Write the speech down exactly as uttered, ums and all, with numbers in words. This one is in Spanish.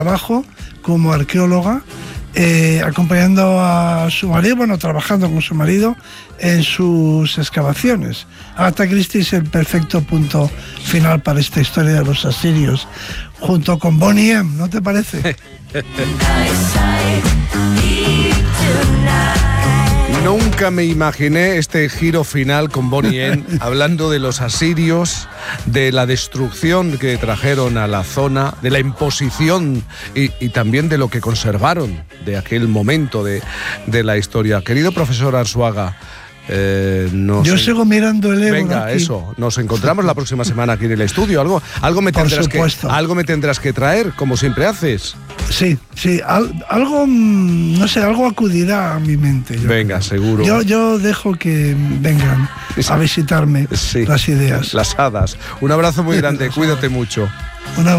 trabajo como arqueóloga, eh, acompañando a su marido, bueno, trabajando con su marido en sus excavaciones. Agatha Christie es el perfecto punto final para esta historia de los asirios, junto con Bonnie M, ¿no te parece? Nunca me imaginé este giro final con Bonnie M, hablando de los asirios, de la destrucción que trajeron a la zona, de la imposición y, y también de lo que conservaron de aquel momento de, de la historia. Querido profesor Arzuaga, Eh, no Yo sé. sigo mirando el Ébora. Venga, aquí. eso. Nos encontramos la próxima semana aquí en el estudio. Algo, algo me Por tendrás que, supuesto. algo me tendrás que traer, como siempre haces. Sí, sí, al- algo, mm, no sé, algo acudirá a mi mente. yo Venga, creo. seguro. Yo, yo dejo que vengan a visitarme Sí. las ideas. Las hadas. Un abrazo muy grande. Cuídate mucho. Una